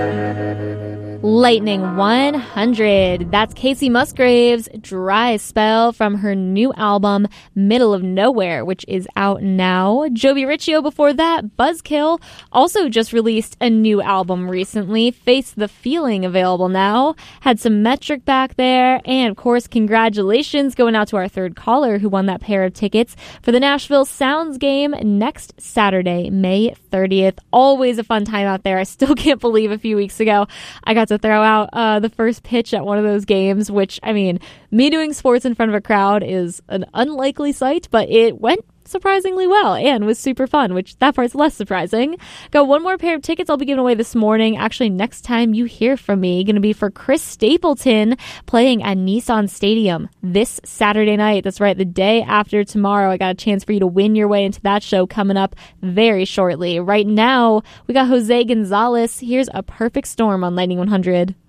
Lightning 100. That's Casey Musgraves' Dry Spell from her new album, Middle of Nowhere, which is out now. Jovi Riccio before that, Buzzkill, also just released a new album recently, Face the Feeling, available now. Had some Metric back there, and of course, congratulations going out to our third caller who won that pair of tickets for the Nashville Sounds game next Saturday, May 30th. Always a fun time out there. I still can't believe a few weeks ago I got to throw out the first pitch at one of those games, which, I mean, me doing sports in front of a crowd is an unlikely sight, but it went surprisingly well and was super fun, which that part's less surprising. Got one more pair of tickets I'll be giving away this morning. Actually, next time you hear from me, going to be for Chris Stapleton playing at Nissan Stadium this Saturday night. That's right, the day after tomorrow. I got a chance for you to win your way into that show coming up very shortly. Right now, we got Jose Gonzalez. Here's A Perfect Storm on Lightning 100.